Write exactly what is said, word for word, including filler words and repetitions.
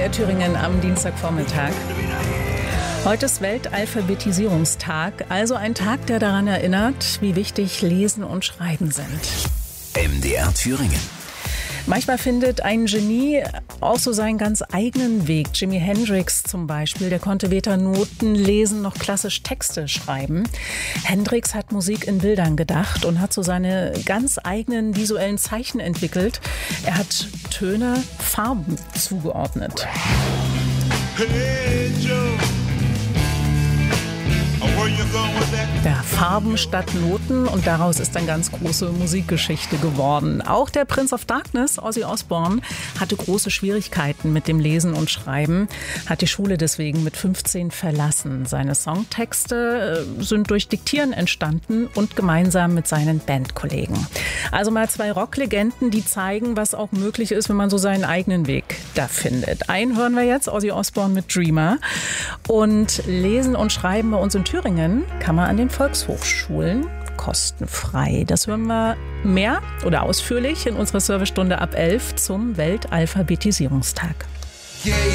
R Thüringen am Dienstagvormittag. Heute ist Weltalphabetisierungstag, also ein Tag, der daran erinnert, wie wichtig Lesen und Schreiben sind. M D R Thüringen. Manchmal findet ein Genie auch so seinen ganz eigenen Weg. Jimi Hendrix zum Beispiel, der konnte weder Noten lesen noch klassisch Texte schreiben. Hendrix hat Musik in Bildern gedacht und hat so seine ganz eigenen visuellen Zeichen entwickelt. Er hat Töne Farben zugeordnet. Hey Joe, where you going with that? Ja, Farben statt Noten, und daraus ist dann ganz große Musikgeschichte geworden. Auch der Prince of Darkness, Ozzy Osbourne, hatte große Schwierigkeiten mit dem Lesen und Schreiben, hat die Schule deswegen mit fünfzehn verlassen. Seine Songtexte sind durch Diktieren entstanden und gemeinsam mit seinen Bandkollegen. Also mal zwei Rocklegenden, die zeigen, was auch möglich ist, wenn man so seinen eigenen Weg da findet. Einen hören wir jetzt, Ozzy Osbourne mit Dreamer. Und Lesen und Schreiben bei uns in Thüringen kann man an den Volkshochschulen kostenfrei. Das hören wir mehr oder ausführlich in unserer Servicestunde ab elf zum Weltalphabetisierungstag. Yeah,